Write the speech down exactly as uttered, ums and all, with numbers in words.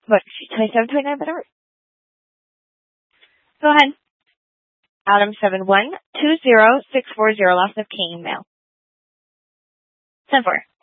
What, twenty-seven, twenty-nine, whatever? Go ahead. Adam seven one two zero six four zero, last of King, mail. ten four.